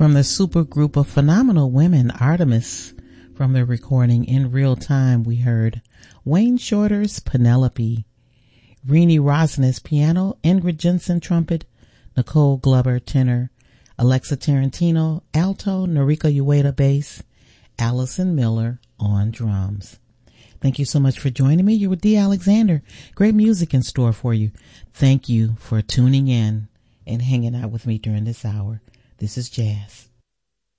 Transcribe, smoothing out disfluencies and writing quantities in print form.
From the supergroup of phenomenal women, Artemis. From the recording In Real Time, we heard Wayne Shorter's Penelope, Renee Rosnes piano, Ingrid Jensen trumpet, Nicole Glover tenor, Alexa Tarantino alto, Noriko Ueda bass, Allison Miller on drums. Thank you so much for joining me. You're with Dee Alexander. Great music in store for you. Thank you for tuning in and hanging out with me during this hour. This is Jazz.